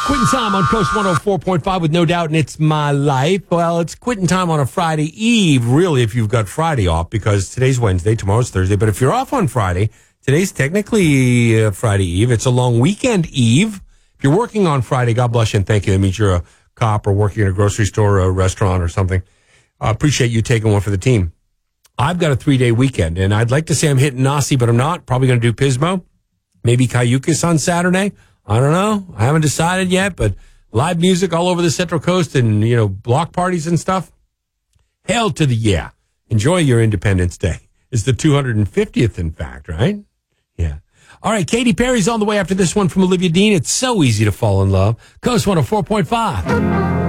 Quitting time on Coast 104.5 with No Doubt, and it's my life. Well, it's quitting time on a Friday Eve, really, if you've got Friday off, because today's Wednesday, tomorrow's Thursday. But if you're off on Friday, today's technically Friday Eve. It's a long weekend eve. If you're working on Friday, God bless you and thank you. That means you're a cop or working in a grocery store or a restaurant or something. I appreciate you taking one for the team. I've got a 3-day weekend, and I'd like to say I'm hitting Nasi, but I'm not. Probably going to do Pismo. Maybe Cayucas on Saturday. I don't know. I haven't decided yet, but live music all over the Central Coast and, block parties and stuff. Hail to the yeah. Enjoy your Independence Day. It's the 250th, in fact, right? Yeah. All right, Katy Perry's on the way after this one from Olivia Dean. It's so easy to fall in love. Coast 104.5.